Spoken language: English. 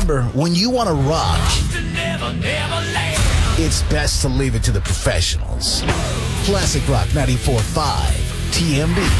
remember, when you want to rock, it's best to leave it to the professionals. Classic Rock 94.5, TMB.